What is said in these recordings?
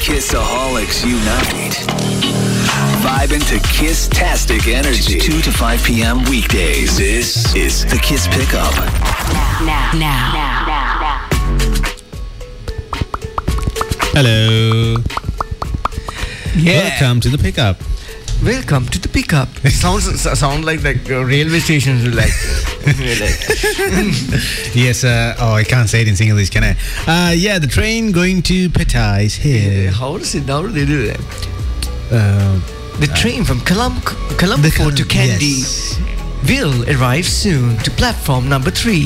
Kissaholics unite. Vibing to Kiss-tastic energy. 2 to 5 p.m. weekdays. This is the Kiss Pickup. Now. Hello. Yeah. Welcome to the pickup. Welcome to the pickup. Sound like railway stations. Yes. I can't say it in English, can I? Yeah, the train going to Petta is here. How do they do that? The train from Colombo Fort to Kandy will arrive soon to platform number 3.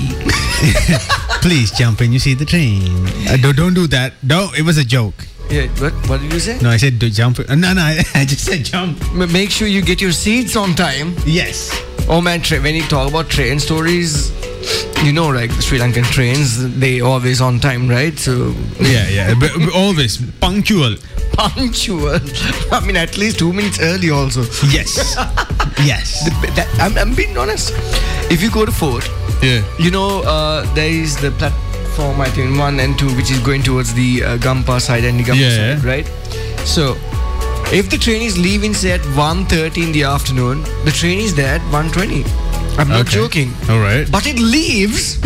Please jump in. You see the train. Don't do that. No, it was a joke. Yeah, what did you say? No, I said jump. No, I just said jump. Make sure you get your seats on time. Yes. Oh man, when you talk about train stories, you know, like Sri Lankan trains, they always on time, right? So Yeah, but always punctual. Punctual. I mean, at least 2 minutes early also. Yes. Yes. I'm being honest. If you go to Fort, Yeah. you know, there is the platform, I think 1 and 2, which is going towards the Gampa side and the Gampa side, right? So, if the train is leaving, say, at 1:30 in the afternoon, the train is there at 1:20. I'm not joking. All right. But it leaves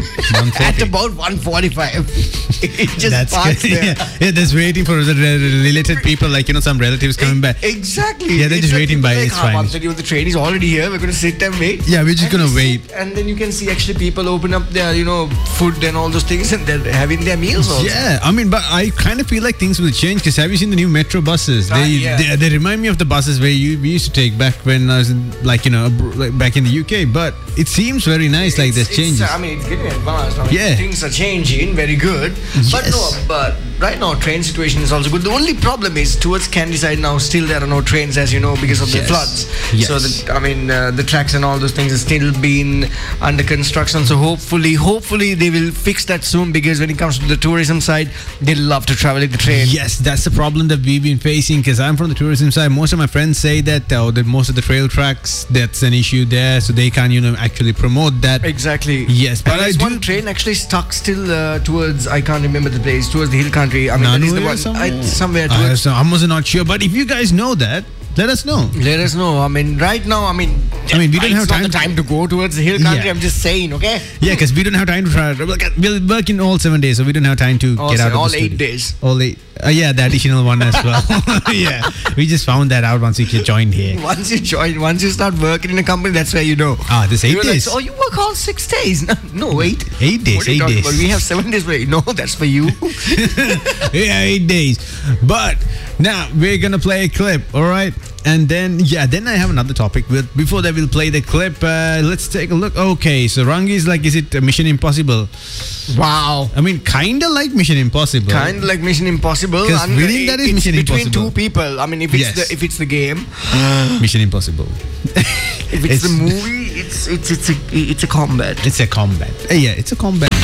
at about 1:45. It just parks there. Yeah, that's waiting for the related people, like, some relatives coming back. Exactly. Yeah, they're just waiting by. It's fine. The train is already here. We're going to sit and wait. Yeah, we're just going to wait. And then you can see actually people open up their, food and all those things, and they're having their meals also. Yeah, I mean, but I kind of feel like things will change, because have you seen the new metro buses? They remind me of the buses we used to take back when I was back in the UK. But it seems very nice, like there's changes. I mean, it's getting advanced. Things are changing, very good. Yes. But right now, train situation is also good. The only problem is towards Kandy side now, still there are no trains, as you know, because of the floods. Yes. So, the tracks and all those things are still being under construction. So, hopefully they will fix that soon, because when it comes to the tourism side, they love to travel in the train. Yes, that's the problem that we've been facing, because I'm from the tourism side. Most of my friends say that most of the trail tracks, that's an issue there, so they can't, actually promote that. Exactly. Yes, but there's one train actually stuck still towards, I can't remember the place, towards the hill country. I mean, that is the one somewhere towards. I'm also not sure, but if you guys know that, let us know. Let us know. I mean, right now, we don't have time to go towards the hill country. Yeah. I'm just saying, okay? Yeah, because we don't have time to try. We'll work in all 7 days, so we don't have time to get out of the all studio. 8 days. All 8. Yeah, the additional one as well. Yeah, we just found that out once we joined here. Once you start working in a company, that's where you know. This 8 days. Like, you work all 6 days. No, 8. 8 days. What are you talking about? We have 7 days. No, that's for you. Yeah, 8 days. But now we're gonna play a clip, all right? And then I have another topic. Before that, we'll play the clip. Let's take a look. Okay, so Rangi is like, is it Mission Impossible? Wow. I mean, kind of like Mission Impossible. Kind of like Mission Impossible. Because winning that is Mission Impossible. Between two people. I mean, if it's the game, Mission Impossible. If it's the movie, it's a combat. It's a combat. Yeah, it's a combat.